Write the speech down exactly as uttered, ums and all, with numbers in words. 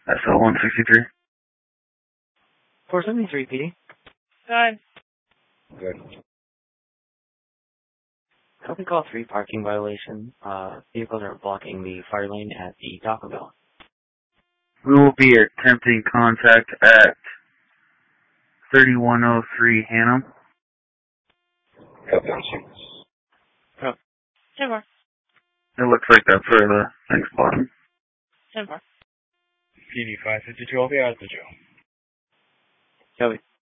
S L one sixty-three. four seventy-three, P D. Good. Good. Copy call three, parking violation. Uh, vehicles are blocking the fire lane at the Taco Bell. We will be attempting contact at thirty-one oh three Hannum. Copy. Oh. ten four. It looks like that's where the thing's bottom. ten four. P D five fifty-two, I'll be out of the jail. Copy.